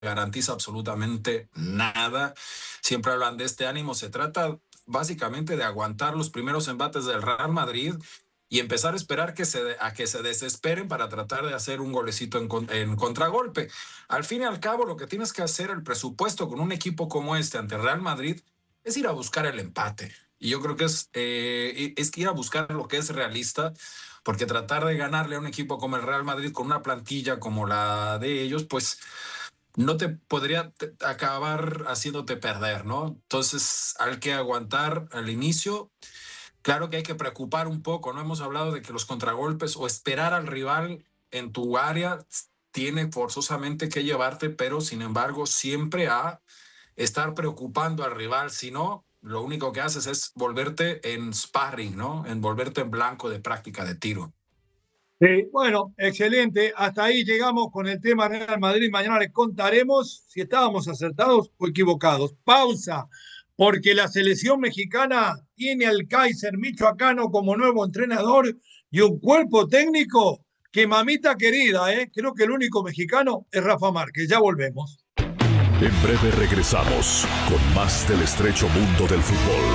garantiza absolutamente nada. Siempre hablan de este ánimo. Se trata básicamente de aguantar los primeros embates del Real Madrid y empezar a esperar a que se desesperen para tratar de hacer un golecito en contragolpe. Al fin y al cabo, lo que tienes que hacer el presupuesto con un equipo como este ante el Real Madrid es ir a buscar el empate. Y yo creo que es ir a buscar lo que es realista, porque tratar de ganarle a un equipo como el Real Madrid con una plantilla como la de ellos, pues no te podría acabar haciéndote perder, ¿no? Entonces hay que aguantar al inicio. Claro que hay que preocupar un poco, ¿no? Hemos hablado de que los contragolpes o esperar al rival en tu área tiene forzosamente que llevarte, pero sin embargo siempre a estar preocupando al rival. Si no, lo único que haces es volverte en sparring, ¿no? En volverte en blanco de práctica de tiro. Sí, bueno, excelente. Hasta ahí llegamos con el tema Real Madrid. Mañana les contaremos si estábamos acertados o equivocados. Pausa, porque la selección mexicana tiene al Kaiser michoacano como nuevo entrenador y un cuerpo técnico que mamita querida, ¿eh? Creo que el único mexicano es Rafa Márquez. Ya volvemos. En breve regresamos con más del estrecho mundo del fútbol.